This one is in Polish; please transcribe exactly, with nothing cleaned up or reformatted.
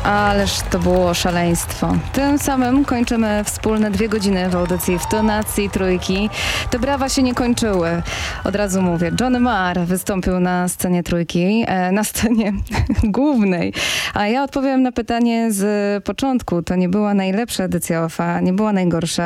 Ależ to było szaleństwo. Tym samym kończymy wspólne dwie godziny w audycji w tonacji Trójki. Te brawa się nie kończyły. Od razu mówię, Johnny Marr wystąpił na scenie Trójki, e, na scenie głównej. A ja odpowiem na pytanie z początku. To nie była najlepsza edycja O F A, nie była najgorsza.